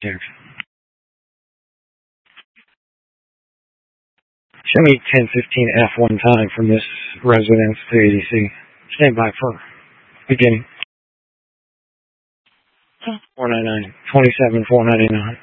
Show me 1015F one time from this residence to ADC. Stand by for beginning. 499, 27, 499.